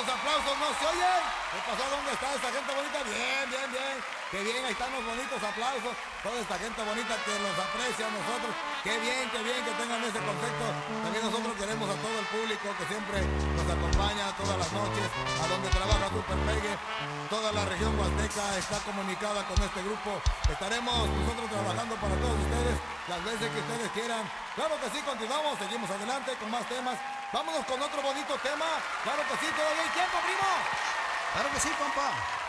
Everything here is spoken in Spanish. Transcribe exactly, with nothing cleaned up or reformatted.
los aplausos no se oyen. ¿Qué pasó? ¿Dónde está esta gente bonita? Bien, bien, bien. Qué bien, ahí están los bonitos aplausos. Toda esta gente bonita que los aprecia a nosotros. Qué bien, qué bien que tengan ese concepto. También nosotros queremos a todo el público que siempre nos acompaña todas las noches, a donde trabaja Super Pegue. Toda la región huasteca está comunicada con este grupo. Estaremos nosotros trabajando para todos ustedes las veces que ustedes quieran. Claro que sí, continuamos, seguimos adelante con más temas. Vámonos con otro bonito tema. Claro que sí, todavía hay tiempo, primo. Claro que sí, compa.